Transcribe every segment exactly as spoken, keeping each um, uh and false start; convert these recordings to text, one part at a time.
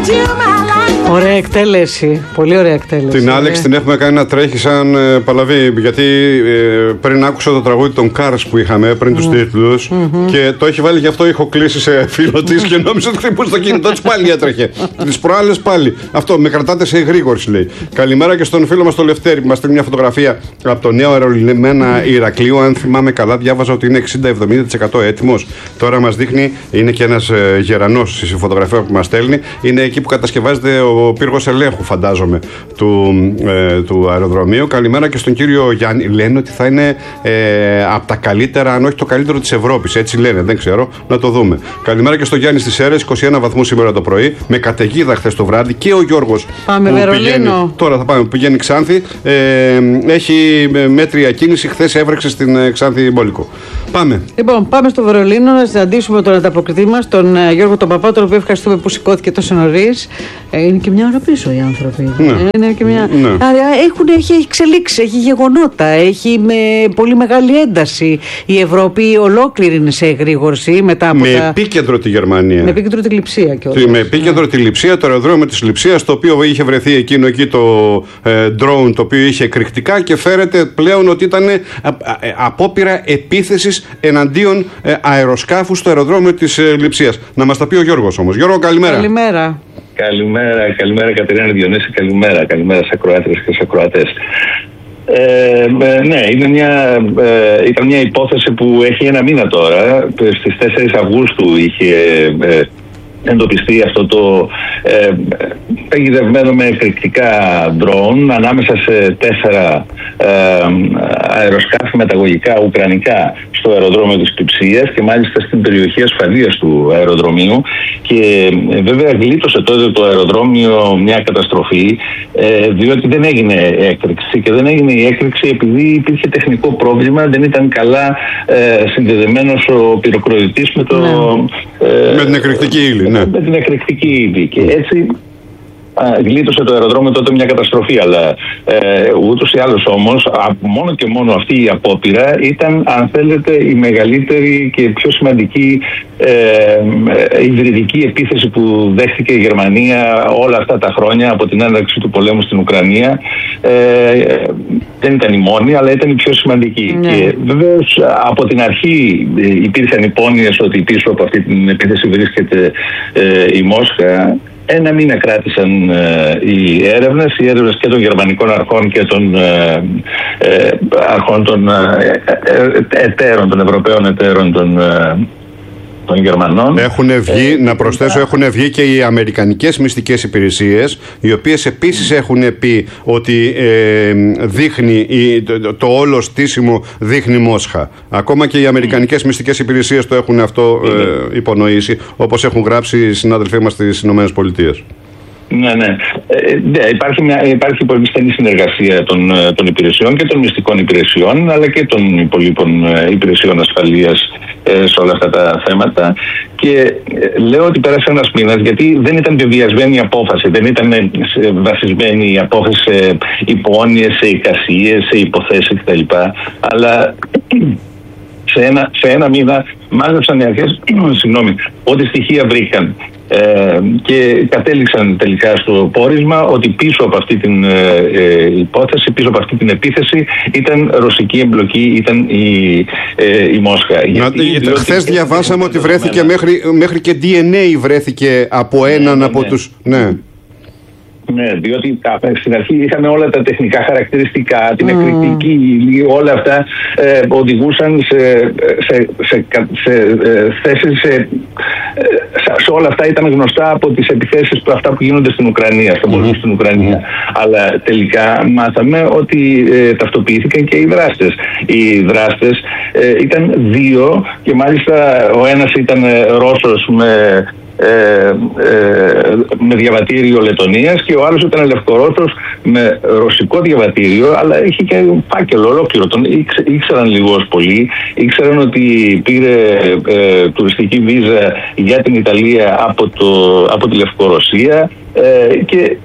Ωραία εκτέλεση. Πολύ ωραία εκτέλεση. Την Άλεξ την έχουμε κάνει να τρέχει σαν ε, παλαβή. Γιατί ε, πριν άκουσα το τραγούδι των Cars που είχαμε πριν mm. τους τίτλους mm-hmm. και το έχει βάλει γι' αυτό ηχο κλείσει σε φίλο της και νόμιζε ότι χτυπούσε το κινητό της, πάλι έτρεχε. Τις προάλλες πάλι. Αυτό με κρατάτε σε εγρήγορση, λέει. Καλημέρα και στον φίλο μας τον Λευτέρη που μας στείλει μια φωτογραφία από το νέο αερολιμένα Ηρακλείου. Αν θυμάμαι καλά, διάβαζα ότι είναι εξήντα με εβδομήντα τοις εκατό έτοιμος. Τώρα μας δείχνει, είναι και ένας ε, γερανός στη φωτογραφία που μας στέλνει. Είναι εκεί που κατασκευάζεται ο πύργος ελέγχου, φαντάζομαι, του, ε, του αεροδρομίου. Καλημέρα και στον κύριο Γιάννη. Λένε ότι θα είναι ε, από τα καλύτερα, αν όχι το καλύτερο της Ευρώπης. Έτσι λένε, δεν ξέρω, να το δούμε. Καλημέρα και στον Γιάννη στις Σέρρες, είκοσι ένα βαθμούς σήμερα το πρωί, με καταιγίδα χθες το βράδυ. Και ο Γιώργος. Πάμε που Βερολίνο. Πηγαίνει, τώρα θα πάμε, που πηγαίνει Ξάνθη. Ε, έχει μέτρια κίνηση. Χθες έβρεξε στην Ξάνθη Μπόλικο. Πάμε. Λοιπόν, πάμε στο Βερολίνο να συναντήσουμε τον ανταποκριτή μας, τον uh, Γιώργο τον Παπά, τον οποίο ευχαριστούμε που σηκώθηκε τόσο νωρίς. Ε, είναι και μια ώρα πίσω οι άνθρωποι. Ναι. Ε, είναι και μια... ναι. Άρα έχουν, έχει εξελίξει, έχει γεγονότα, έχει με πολύ μεγάλη ένταση. Η Ευρώπη ολόκληρη είναι σε εγρήγορση μετά από με τα... επίκεντρο τη Γερμανία. Με επίκεντρο τη Λειψία και Με επίκεντρο ναι. τη Λειψία, το αεροδρόμιο της Λειψίας, το οποίο είχε βρεθεί εκείνο εκεί το ε, drone, το οποίο είχε εκρηκτικά και φέρεται πλέον ότι ήταν ε, ε, απόπειρα επίθεσης εναντίον ε, αεροσκάφου στο αεροδρόμιο της ε, Λειψίας. Να μας τα πει ο Γιώργος όμως. Γιώργο, καλημέρα. Καλημέρα. Καλημέρα, καλημέρα Κατερίνα Διονύση, καλημέρα, καλημέρα σε ακροάτρες και σε ακροατές. Ε, ναι, είναι μια, ε, ήταν μια υπόθεση που έχει ένα μήνα τώρα. Στις τέσσερις Αυγούστου είχε ε, εντοπιστεί αυτό το ε, παγιδευμένο με εκρηκτικά ντρόουν ανάμεσα σε τέσσερα ε, αεροσκάφη μεταγωγικά ουκρανικά στο αεροδρόμιο της Κυψίας και μάλιστα στην περιοχή ασφαλείας του αεροδρομίου, και ε, βέβαια γλίτωσε τότε το αεροδρόμιο μια καταστροφή ε, διότι δεν έγινε έκρηξη, και δεν έγινε η έκρηξη επειδή υπήρχε τεχνικό πρόβλημα, δεν ήταν καλά ε, συνδεδεμένος ο πυροκροτητής με, το, ε, με την εκρηκτική ύλη. Ναι. Με την εκρηκτική ύλη. Και έτσι α, γλίτωσε το αεροδρόμιο τότε μια καταστροφή. Αλλά ε, ούτως ή άλλως όμως, α, μόνο και μόνο αυτή η απόπειρα ήταν, αν θέλετε, η μεγαλύτερη και πιο σημαντική ε, ε, υβριδική επίθεση που δέχτηκε η Γερμανία όλα αυτά τα χρόνια από την έναρξη του πολέμου στην Ουκρανία. Ε, δεν ήταν η μόνη, αλλά ήταν η πιο σημαντική. Ναι. Και βεβαίως από την αρχή υπήρχαν υπόνοιες ότι πίσω από αυτή την επίθεση βρίσκεται ε, η Μόσχα. Ένα μήνα κράτησαν ε, οι έρευνες, οι έρευνες και των γερμανικών αρχών και των ε, ε, αρχών των ε, ε, εταίρων, των Ευρωπαίων εταίρων των ε, των Γερμανών. Έχουν βγει, ε, να προσθέσω, έχουν βγει και οι αμερικανικές μυστικές υπηρεσίες, οι οποίες επίσης έχουν πει ότι ε, δείχνει, το, το όλο στήσιμο δείχνει Μόσχα. Ακόμα και οι αμερικανικές μυστικές υπηρεσίες το έχουν αυτό ε, υπονοήσει, όπως έχουν γράψει οι συνάδελφοί μας στις Ηνωμένες Πολιτείες. Ναι, ναι. Ε, ναι υπάρχει, μια, υπάρχει πολύ στενή συνεργασία των, των υπηρεσιών και των μυστικών υπηρεσιών, αλλά και των υπολείπων υπηρεσιών ασφαλείας ε, σε όλα αυτά τα θέματα. Και ε, λέω ότι πέρασε ένας μήνας, γιατί δεν ήταν βεβαιασμένη η απόφαση, δεν ήταν βασισμένη η απόφαση σε υπόνοιες, σε εικασίες, σε υποθέσεις κτλ. Αλλά σε ένα, σε ένα μήνα μάζεψαν οι αρχές, συγγνώμη, ό,τι στοιχεία βρήκαν. Ε, και κατέληξαν τελικά στο πόρισμα ότι πίσω από αυτή την ε, υπόθεση, πίσω από αυτή την επίθεση ήταν ρωσική εμπλοκή, ήταν η, ε, η Μόσχα. Χθες διαβάσαμε ότι βρέθηκε μέχρι, μέχρι και ντι εν έι βρέθηκε από έναν ναι, από ναι. τους... Ναι. Ναι, διότι στην αρχή είχαμε όλα τα τεχνικά χαρακτηριστικά, την mm. εκρηκτική, όλα αυτά ε, οδηγούσαν σε, σε, σε, σε ε, θέσεις, σε, σε όλα αυτά ήταν γνωστά από τις επιθέσεις που, αυτά που γίνονται στην Ουκρανία, στον πόλεμο mm. στην Ουκρανία. Mm. Αλλά τελικά μάθαμε ότι ε, ταυτοποιήθηκαν και οι δράστες. Οι δράστες ε, ήταν δύο, και μάλιστα ο ένας ήταν Ρώσος με Ε, ε, με διαβατήριο Λετωνίας, και ο άλλος ήταν Λευκορώσος με ρωσικό διαβατήριο, αλλά είχε και φάκελο ολόκληρο. Τον ήξε, ήξεραν λίγο πολύ, ήξεραν ότι πήρε ε, τουριστική βίζα για την Ιταλία από, το, από τη Λευκορωσία ε, και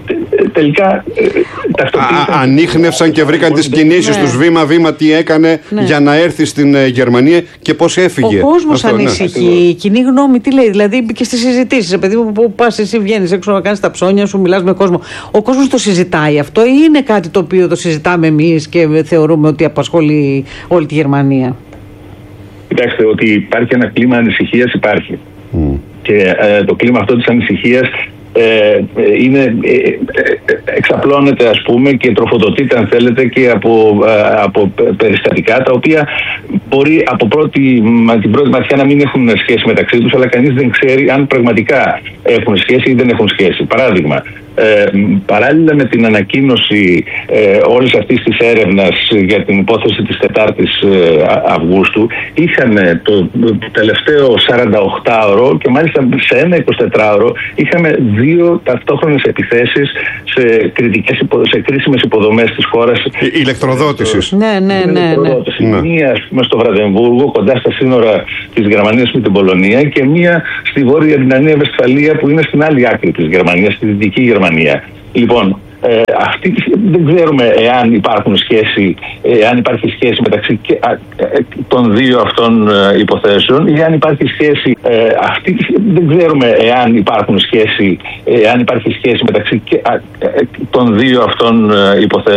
τελικά ταυτοποίησαν. Ανίχνευσαν και βρήκαν τις κινήσεις ναι. τους βήμα-βήμα, τι έκανε ναι. για να έρθει στην ε, Γερμανία και πώς έφυγε. Ο κόσμος Αυτό, ανησυχεί. Ναι. Η κοινή γνώμη τι λέει, δηλαδή και στις συζητήσεις. Επειδή που πας εσύ, βγαίνεις έξω να κάνεις τα ψώνια σου, μιλάς με κόσμο. Ο κόσμος το συζητάει αυτό ή είναι κάτι το οποίο το συζητάμε εμείς και θεωρούμε ότι απασχολεί όλη τη Γερμανία? Κοιτάξτε, ότι υπάρχει ένα κλίμα ανησυχίας, υπάρχει. Mm. Και ε, το κλίμα αυτό της ανησυχίας ε, είναι, ε, εξαπλώνεται, ας πούμε, και τροφοδοτείται, αν θέλετε, και από, ε, από περιστατικά τα οποία μπορεί από πρώτη, την πρώτη ματιά να μην έχουν σχέση μεταξύ τους, αλλά κανείς δεν ξέρει αν πραγματικά έχουν σχέση ή δεν έχουν σχέση. Παράδειγμα, Ε, παράλληλα με την ανακοίνωση ε, όλης αυτής της έρευνας για την υπόθεση της τετάρτης ε, Αυγούστου, είχαν το τελευταίο σαρανταοκτάωρο και μάλιστα σε ένα εικοσιτετράωρο είχαμε δύο ταυτόχρονες επιθέσεις σε, κριτικές, σε κρίσιμες υποδομές της χώρας. Ηλεκτροδότησης. Ναι, ναι, ναι. ναι. ναι. Μία, ας πούμε, στο Βραδεμβούργο, κοντά στα σύνορα της Γερμανίας με την Πολωνία, και μία στη Βόρεια Ρινανία Βεσφαλία, που είναι στην άλλη άκρη της Γερμανίας, στη Δυτική Γερμανία. Λοιπόν, ε, αυτή, δεν ξέρουμε εάν υπάρχουν σχέση, εάν υπάρχει σχέση μεταξύ και, α, των δύο αυτών ε, υποθέσεων, ή αν υπάρχει σχέση, ε, αυτή, δεν ξέρουμε εάν υπάρχουν σχέση, εάν υπάρχει σχέση μεταξύ και, α, των δύο αυτών ε, υποθέσεων.